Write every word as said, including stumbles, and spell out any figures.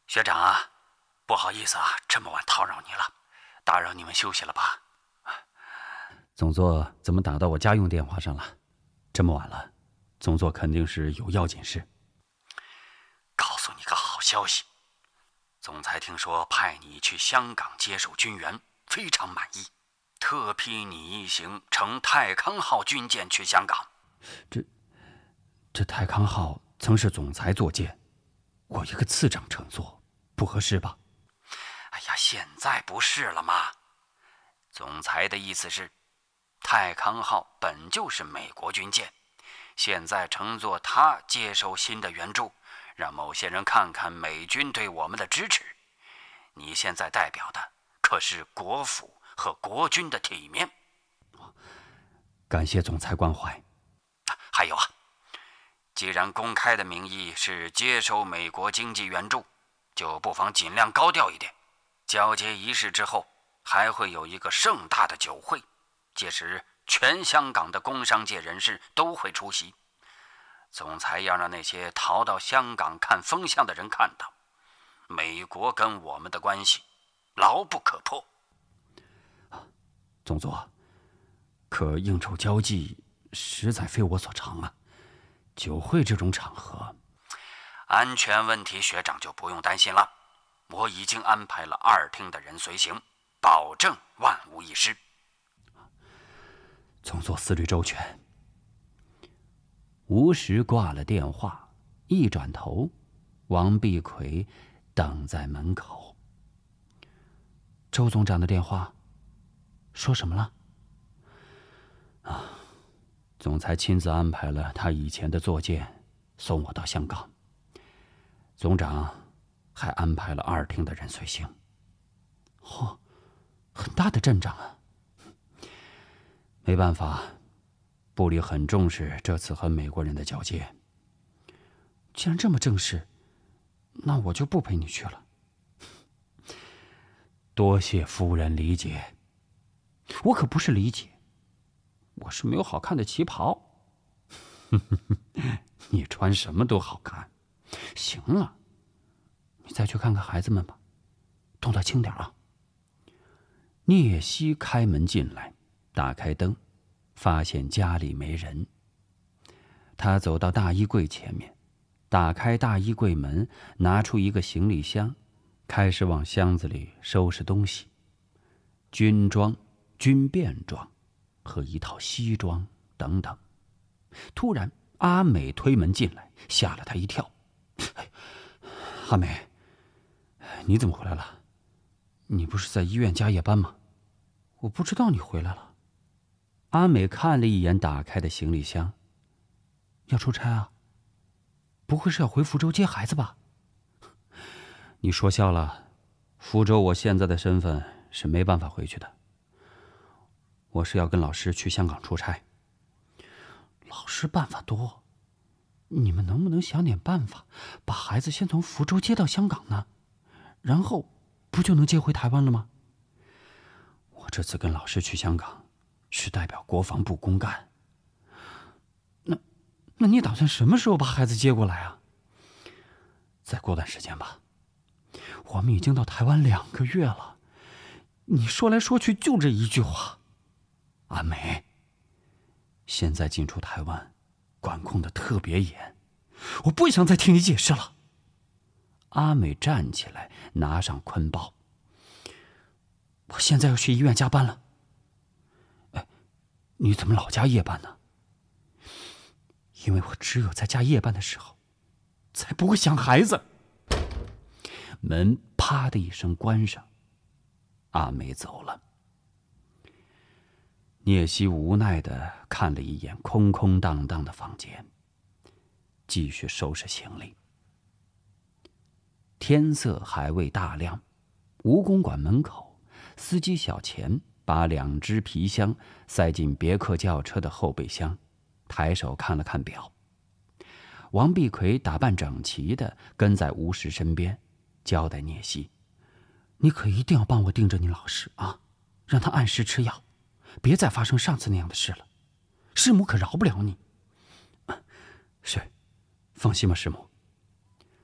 学长啊，不好意思啊，这么晚叨扰你了，打扰你们休息了吧？ 总座怎么打到我家用电话上了？这么晚了，总座肯定是有要紧事。 告诉你个好消息，总裁听说派你去香港接手军援，非常满意，特批你一行乘泰康号军舰去香港。 这，这泰康号曾是总裁坐舰，我一个次长乘坐，不合适吧？ 哎呀，现在不是了吗？总裁的意思是，泰康号本就是美国军舰，现在乘坐它接收新的援助，让某些人看看美军对我们的支持。你现在代表的可是国府和国军的体面。 感谢总裁关怀。 还有啊，既然公开的名义是接收美国经济援助，就不妨尽量高调一点。交接仪式之后，还会有一个盛大的酒会，届时全香港的工商界人士都会出席。总裁要让那些逃到香港看风向的人看到，美国跟我们的关系牢不可破。 总座，可应酬交际实在非我所长啊。酒会这种场合， 安全问题学长就不用担心了。我已经安排了二厅的人随行，保证万无一失。 总座思虑周全。吴石挂了电话，一转头，王碧奎等在门口。周总长的电话，说什么了？啊，总裁亲自安排了他以前的坐舰送我到香港。总长还安排了二厅的人随行。嚯、哦，很大的阵仗啊！没办法，部里很重视这次和美国人的交接。既然这么正式，那我就不陪你去了。多谢夫人理解。我可不是理解，我是没有好看的旗袍。你穿什么都好看。行了，你再去看看孩子们吧，动作轻点啊。聂西开门进来，打开灯，发现家里没人。他走到大衣柜前面，打开大衣柜门，拿出一个行李箱，开始往箱子里收拾东西，军装、军便装和一套西装等等。突然，阿美推门进来，吓了他一跳。阿美，你怎么回来了？你不是在医院加夜班吗？我不知道你回来了。阿美看了一眼打开的行李箱。要出差啊？不会是要回福州接孩子吧？你说笑了，福州我现在的身份是没办法回去的。我是要跟老师去香港出差。老师办法多，你们能不能想点办法，把孩子先从福州接到香港呢？然后不就能接回台湾了吗？我这次跟老师去香港，是代表国防部公干。那，那你打算什么时候把孩子接过来啊？再过段时间吧。我们已经到台湾两个月了，你说来说去就这一句话。阿美，现在进出台湾管控的特别严，我不想再听你解释了。阿美站起来，拿上坤包。我现在要去医院加班了。哎，你怎么老加夜班呢？因为我只有在加夜班的时候，才不会想孩子。门啪的一声关上，阿美走了。聂西无奈地看了一眼空空荡荡的房间，继续收拾行李。天色还未大亮，吴公馆门口，司机小钱把两只皮箱塞进别克轿车的后备箱，抬手看了看表。王碧奎打扮整齐地跟在吴石身边，交代聂西：“你可一定要帮我盯着你老师啊，让他按时吃药。别再发生上次那样的事了，师母可饶不了你。”“是，放心吧，师母。”